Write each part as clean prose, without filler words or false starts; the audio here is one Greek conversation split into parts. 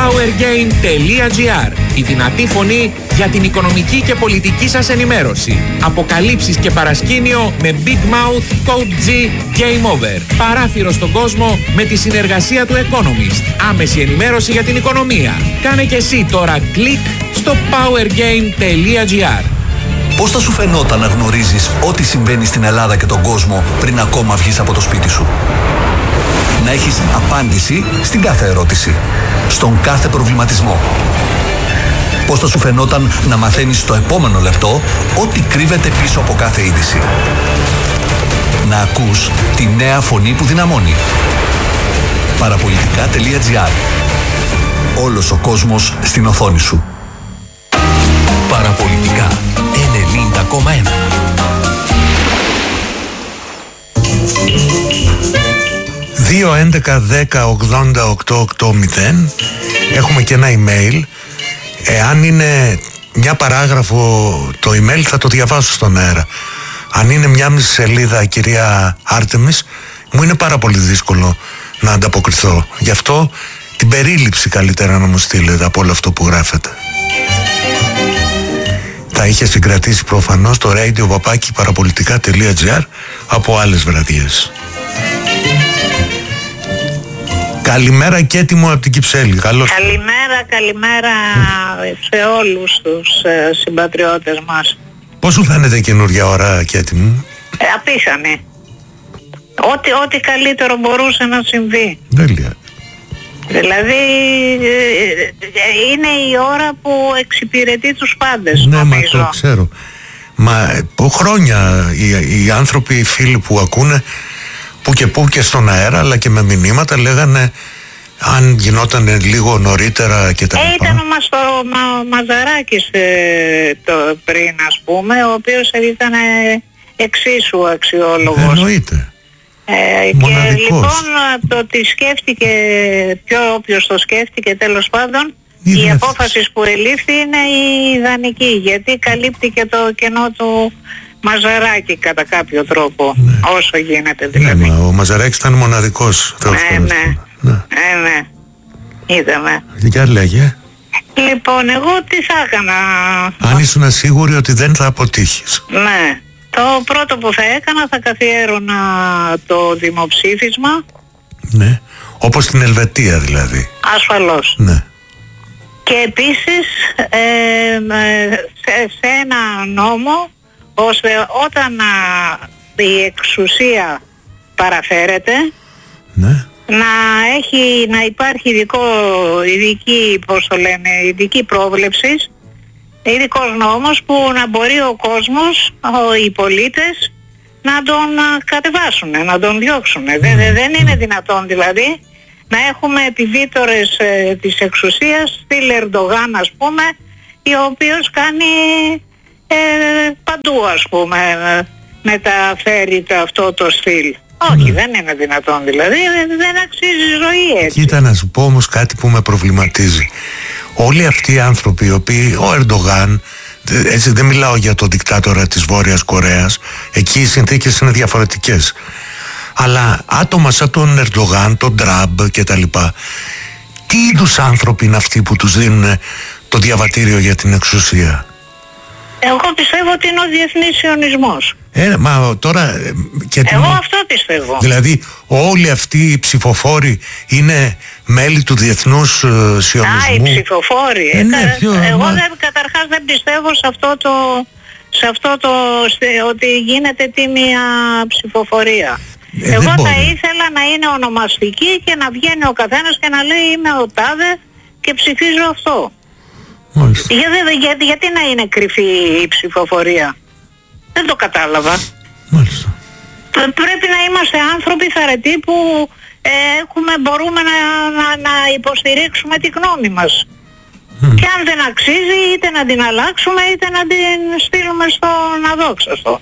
powergain.gr, η δυνατή φωνή για την οικονομική και πολιτική σας ενημέρωση. Αποκαλύψεις και παρασκήνιο με Big Mouth Code G Game Over. Παράθυρο στον κόσμο με τη συνεργασία του Economist. Άμεση ενημέρωση για την οικονομία. Κάνε και εσύ τώρα κλικ στο powergain.gr. Πώς θα σου φαινόταν να γνωρίζεις ό,τι συμβαίνει στην Ελλάδα και τον κόσμο πριν ακόμα βγεις από το σπίτι σου? Να έχεις απάντηση στην κάθε ερώτηση, στον κάθε προβληματισμό. Πώς θα σου φαινόταν να μαθαίνεις στο επόμενο λεπτό ό,τι κρύβεται πίσω από κάθε είδηση? Να ακούς τη νέα φωνή που δυναμώνει. Παραπολιτικά.gr. Όλος ο κόσμος στην οθόνη σου. Παραπολιτικά 90,1. Δύο 11 10 80 880. Έχουμε και ένα email. Εάν είναι μια παράγραφο το email θα το διαβάσω στον αέρα. Αν είναι μια μισή σελίδα, κυρία Άρτεμις, μου είναι πάρα πολύ δύσκολο να ανταποκριθώ. Γι' αυτό την περίληψη καλύτερα να μου στείλετε από όλο αυτό που γράφετε. Θα είχε συγκρατήσει προφανώς το radio@parapolitica.gr από άλλες βραδιές. Καλημέρα Κέτη μου από την Κυψέλη. Καλώς. Καλημέρα σε όλους τους συμπατριώτες μας. Πώς σου φαίνεται καινούργια ώρα, Κέτη μου? Απίθανη. Ό,τι καλύτερο μπορούσε να συμβεί. Τέλεια. Δηλαδή είναι η ώρα που εξυπηρετεί τους πάντες, ναι, νομίζω. μα το ξέρω. Μα χρόνια οι άνθρωποι, οι φίλοι που ακούνε που και στον αέρα αλλά και με μηνύματα λέγανε αν γινόταν λίγο νωρίτερα και τα λοιπά. Ήταν ο Μαζαράκης πριν, ας πούμε, ο οποίος ήταν εξίσου αξιόλογος. Εννοείται. Και λοιπόν το ότι σκέφτηκε, όποιος το σκέφτηκε τέλος πάντων, η απόφαση που ελήφθη είναι η ιδανική, γιατί καλύπτει και το κενό του Μαζαράκη κατά κάποιο τρόπο, ναι. Όσο γίνεται δηλαδή. Ναι, ο Μαζαράκης ήταν μοναδικός. Ναι. Είδαμε. Για λέγε. Λοιπόν, εγώ τι θα έκανα? Αν ήσουν σίγουρη ότι δεν θα αποτύχεις. Ναι. Το πρώτο που θα έκανα, θα καθιέρωνα το δημοψήφισμα. Ναι. Όπως στην Ελβετία δηλαδή. Ασφαλώς. Ναι. Και επίσης σε ένα νόμο, ώστε όταν η εξουσία παραφέρεται, ναι, να υπάρχει ειδική πρόβλεψη, ειδικός νόμος που να μπορεί ο κόσμος, οι πολίτες να τον κατεβάσουν, να τον διώξουν. Δεν είναι δυνατόν δηλαδή να έχουμε επιβίτορες της εξουσίας, στυλ Ερντογάν ας πούμε, ο οποίος κάνει παντού ας πούμε, μεταφέρει αυτό το στυλ. Όχι, δεν είναι δυνατόν δηλαδή, δεν αξίζει ζωή έτσι. Κοίτα να σου πω όμως κάτι που με προβληματίζει. Όλοι αυτοί οι άνθρωποι, οι οποίοι, ο Ερντογάν, έτσι δεν μιλάω για τον δικτάτορα της Βόρειας Κορέας, εκεί οι συνθήκες είναι διαφορετικές. Αλλά άτομα σαν τον Ερντογάν, τον Τραμπ και τα λοιπά, τι είδους άνθρωποι είναι αυτοί που τους δίνουν το διαβατήριο για την εξουσία? Εγώ πιστεύω ότι είναι ο διεθνής σιωνισμός. Μα τώρα... Εγώ αυτό πιστεύω. Δηλαδή όλοι αυτοί οι ψηφοφόροι είναι μέλη του διεθνούς σιωνισμού. Οι ψηφοφόροι. Εγώ καταρχάς δεν πιστεύω σε αυτό το ότι γίνεται τίμια ψηφοφορία. Εγώ θα ήθελα να είναι ονομαστική και να βγαίνει ο καθένας και να λέει είμαι ο τάδε και ψηφίζω αυτό. Γιατί να είναι κρυφή η ψηφοφορία? Δεν το κατάλαβα. Μάλιστα. Πρέπει να είμαστε άνθρωποι θαρετοί που μπορούμε να υποστηρίξουμε τη γνώμη μας. Και αν δεν αξίζει, είτε να την αλλάξουμε είτε να την στείλουμε στον αδόξαστο.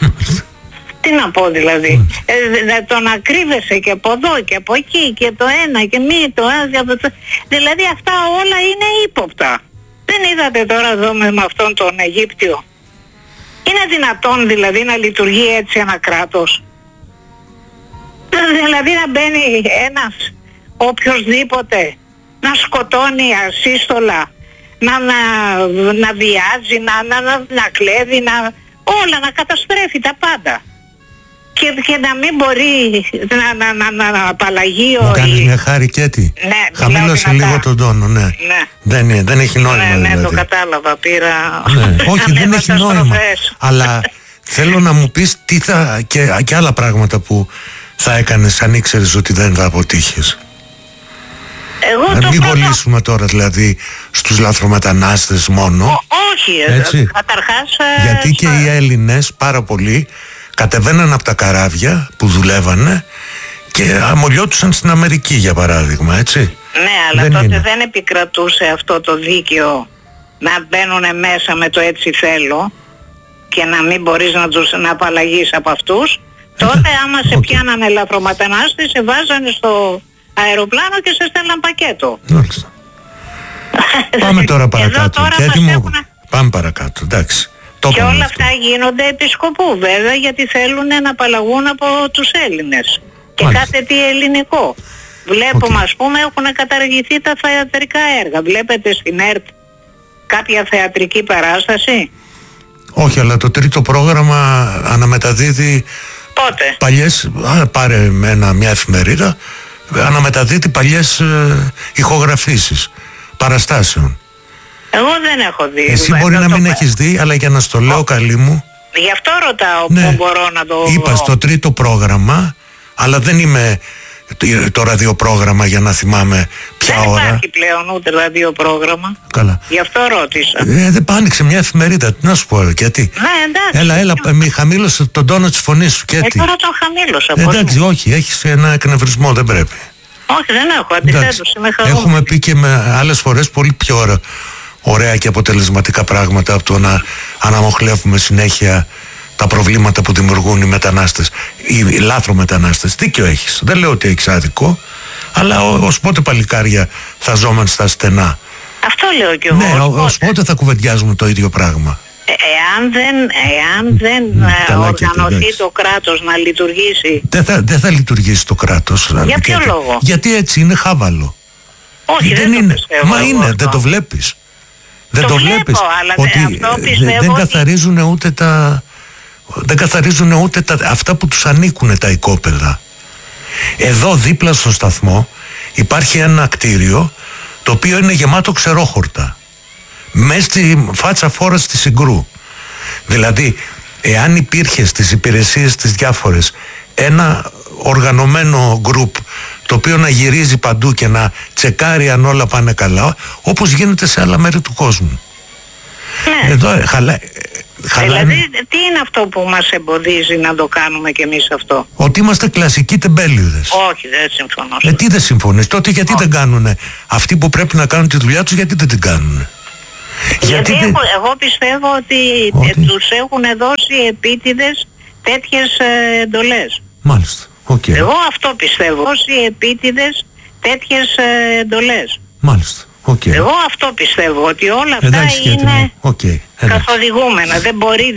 Τι να πω δηλαδή? Το να κρύβεσαι και από εδώ και από εκεί και το ένα και το άλλο. Δηλαδή αυτά όλα είναι ύποπτα. Δεν είδατε τώρα εδώ με αυτόν τον Αιγύπτιο? Είναι δυνατόν δηλαδή να λειτουργεί έτσι ένα κράτος? Δηλαδή να μπαίνει ένας οποιοσδήποτε να σκοτώνει ασύστολα, να βιάζει, να κλέβει, όλα να καταστρέφει τα πάντα. Και να μην μπορεί να απαλλαγεί μου κάνεις μια χάρη και τι. Ναι, χαμήλωσε λίγο τον τόνο, ναι. Δεν έχει νόημα. Ναι, δηλαδή. το κατάλαβα, πήρα. Ναι. Όχι, δεν έχει νόημα. Αλλά θέλω να μου πεις τι και άλλα πράγματα που θα έκανες αν ήξερες ότι δεν θα αποτύχεις. Να μην κολλήσουμε τώρα δηλαδή στους λαθρομετανάστες μόνο. Όχι, καταρχάς. Γιατί και οι Έλληνες πάρα πολλοί κατεβαίναν από τα καράβια που δουλεύανε και αμολιώτουσαν στην Αμερική, για παράδειγμα, έτσι. Ναι, αλλά τότε δεν επικρατούσε αυτό το δίκαιο να μπαίνουν μέσα με το έτσι θέλω και να μην μπορείς να απαλλαγείς από αυτούς. Τότε άμα σε πιάνανε λαθρομετανάστες, σε βάζανε στο αεροπλάνο και σε στέλναν πακέτο. Πάμε τώρα παρακάτω. Πάμε παρακάτω, εντάξει. Και όλα αυτά γίνονται επί σκοπού βέβαια, γιατί θέλουν να απαλλαγούν από τους Έλληνες. Και κάθε τι ελληνικό. Βλέπουμε, ας πούμε, έχουν καταργηθεί τα θεατρικά έργα. Βλέπετε στην ΕΡΤ κάποια θεατρική παράσταση? Όχι, αλλά το τρίτο πρόγραμμα αναμεταδίδει. Πότε? Παλιές, πάρε μια εφημερίδα, αναμεταδίδει παλιές ηχογραφήσεις παραστάσεων. Εγώ δεν έχω δει. Εσύ μπορεί να μην έχεις δει, αλλά για να στο λέω καλή μου. Γι' αυτό ρωτάω, που μπορώ να το είπα στο τρίτο πρόγραμμα, αλλά δεν είμαι το ραδιοπρόγραμμα για να θυμάμαι ποια ώρα. Δεν υπάρχει πλέον ούτε ραδιοπρόγραμμα. Καλά. Γι' αυτό ρώτησα. Δεν άνοιξε μια εφημερίδα, τι να σου πω, γιατί. Ναι, εντάξει. Έλα, μη χαμήλωσε τον τόνο της φωνής σου, γιατί. Τώρα τον χαμήλωσα. Εντάξει, όχι, έχεις ένα εκνευρισμό, δεν πρέπει. Όχι, δεν έχω, αντιθέτως, είμαι χαρούμενη. Έχουμε πει και με άλλες φορές πολύ πιο ωραία και αποτελεσματικά πράγματα από το να αναμοχλεύουμε συνέχεια τα προβλήματα που δημιουργούν οι μετανάστες, οι λάθρομετανάστες. Δίκιο έχεις, δεν λέω ότι έχεις άδικο, αλλά ως πότε παλικάρια θα ζώμεν στα στενά. Αυτό λέω κι εγώ. Ναι, ως πότε θα κουβεντιάζουμε το ίδιο πράγμα. Εάν δεν οργανωθεί το κράτος να λειτουργήσει. Δεν θα λειτουργήσει το κράτος. Για ποιο λόγο? Γιατί έτσι είναι χάβαλο. Όχι, δεν το πιστεύω. Μα είναι, αυτό. Δεν το βλέπεις. Δεν το βλέπεις, αλλά ότι δεν καθαρίζουν ούτε αυτά που τους ανήκουν τα οικόπεδα. Εδώ δίπλα στο σταθμό υπάρχει ένα κτίριο το οποίο είναι γεμάτο ξερόχορτα μέσα στη φάτσα φόρας της Συγκρού. Δηλαδή εάν υπήρχε στις υπηρεσίες τις διάφορες ένα οργανωμένο γκρουπ το οποίο να γυρίζει παντού και να τσεκάρει αν όλα πάνε καλά, όπως γίνεται σε άλλα μέρη του κόσμου. Ναι. Εδώ δηλαδή τι είναι αυτό που μας εμποδίζει να το κάνουμε κι εμείς αυτό? Ότι είμαστε κλασικοί τεμπέληδες. Όχι, δεν συμφωνώ. Τι δεν συμφωνείς? Τότε γιατί δεν κάνουν αυτοί που πρέπει να κάνουν τη δουλειά τους, γιατί δεν την κάνουν? Γιατί εγώ πιστεύω ότι τους έχουν δώσει επίτηδες τέτοιες εντολές. Μάλιστα. Okay. Εγώ αυτό πιστεύω. Δώσει επίτηδες τέτοιες εντολές. Μάλιστα. Okay. Εγώ αυτό πιστεύω, ότι όλα αυτά είναι καθοδηγούμενα. Δεν μπορεί